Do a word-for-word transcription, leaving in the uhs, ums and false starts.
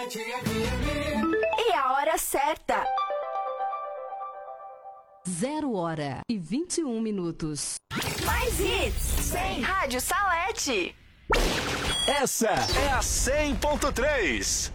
E a hora certa. Zero hora e vinte e um minutos. Mais hits, sem Rádio Salete. Essa é a cem ponto três.